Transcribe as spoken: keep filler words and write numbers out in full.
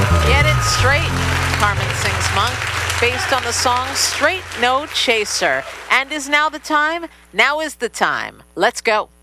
Get It Straight, Carmen sings Monk, based on the song Straight No Chaser. And is now the time? Now is the time. Let's go.